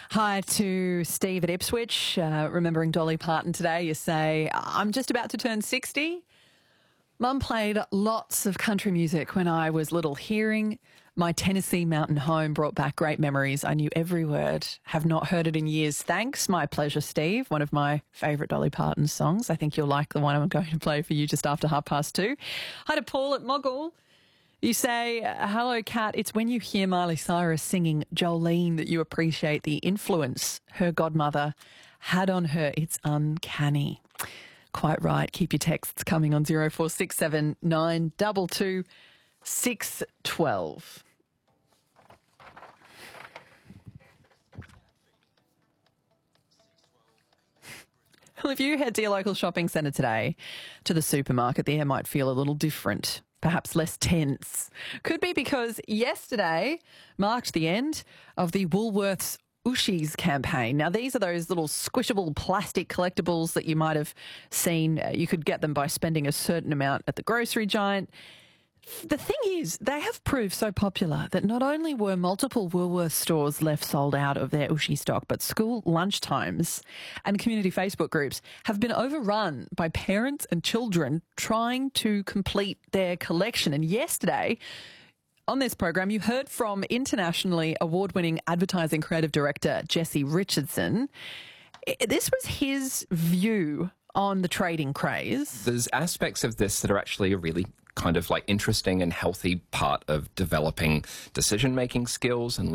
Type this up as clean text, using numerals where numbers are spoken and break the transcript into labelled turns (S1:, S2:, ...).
S1: Hi to Steve at Ipswich. Remembering Dolly Parton today, you say, I'm just about to turn 60. Mum played lots of country music when I was little. Hearing my Tennessee mountain home brought back great memories. I knew every word. Have not heard it in years. Thanks. My pleasure, Steve. One of my favourite Dolly Parton songs. I think you'll like the one I'm going to play for you just after 2:30. Hi to Paul at Moggle. You say, hello, Kat. It's when you hear Miley Cyrus singing Jolene that you appreciate the influence her godmother had on her. It's uncanny. Quite right. Keep your texts coming on 0467 922 612. Well, if you head to your local shopping centre today to the supermarket, the air might feel a little different, perhaps less tense. Could be because yesterday marked the end of the Woolworths Ooshies campaign. Now, these are those little squishable plastic collectibles that you might have seen. You could get them by spending a certain amount at the grocery giant. The thing is, they have proved so popular that not only were multiple Woolworths stores left sold out of their Ooshie stock, but school lunchtimes and community Facebook groups have been overrun by parents and children trying to complete their collection. And yesterday, on this program, you heard from internationally award-winning advertising creative director Jesse Richardson. This was his view on the trading craze.
S2: There's aspects of this that are actually a really kind of like interesting and healthy part of developing decision-making skills and